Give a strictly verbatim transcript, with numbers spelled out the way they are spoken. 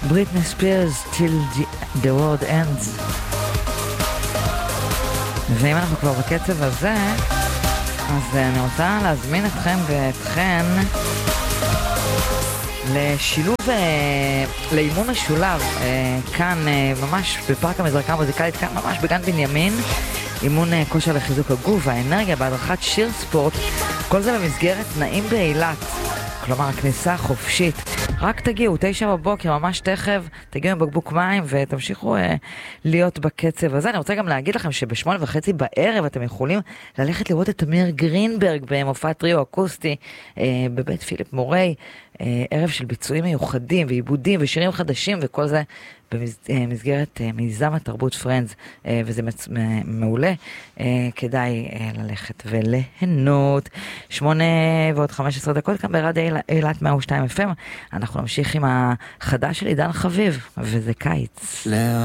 Britney Spears Till the, the World Ends. ואם אנחנו כבר בקצב הזה, אז אני רוצה להזמין אתכם ואתכן לשילוב, לאימון משולב, כאן ממש בפארק המזרקה המוזיקלית, כאן ממש בגן בנימין, אימון כושר לחיזוק הגוף והאנרגיה בהדרכת שיר ספורט, כל זה במסגרת תנאים באילת, כלומר הכניסה חופשית. רק תגיעו, תשע בבוקר, ממש תכף, תגיעו עם בקבוק מים ותמשיכו אה, להיות בקצב הזה. אני רוצה גם להגיד לכם שבשמונה וחצי בערב אתם יכולים ללכת לראות את תמיר גרינברג במופע טריו אקוסטי אה, בבית פיליפ מורי, אה, ערב של ביצועים מיוחדים ועיבודים ושירים חדשים וכל זה במסגרת מיזם התרבות פרנדס, וזה מעולה, כדאי ללכת וליהנות. שמונה ועוד חמש עשרה דקות כאן ברדיו אילת מאה ושתיים אף אם. אנחנו נמשיך עם החדש של עידן חביב, וזה קיץ.